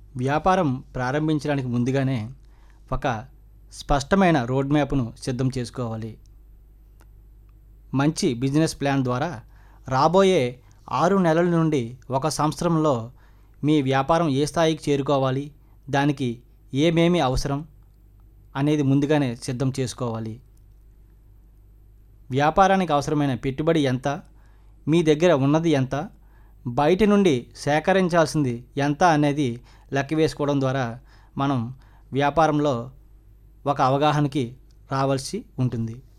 వ్యాపారం ప్రారంభించడానికి ముందుగానే ఒక స్పష్టమైన రోడ్ మ్యాప్ను సిద్ధం చేసుకోవాలి. మంచి బిజినెస్ ప్లాన్ ద్వారా రాబోయే 6 నెలల నుండి 1 సంవత్సరంలో మీ వ్యాపారం ఏ స్థాయికి చేరుకోవాలి, దానికి ఏమేమి అవసరం అనేది ముందుగానే సిద్ధం చేసుకోవాలి. వ్యాపారానికి అవసరమైన పెట్టుబడి ఎంత, మీ దగ్గర ఉన్నది ఎంత, బయట నుండి సేకరించాల్సింది ఎంత అనేది లెక్క వేసుకోవడం ద్వారా మనం వ్యాపారంలో ఒక అవగాహనకి రావాల్సి ఉంటుంది.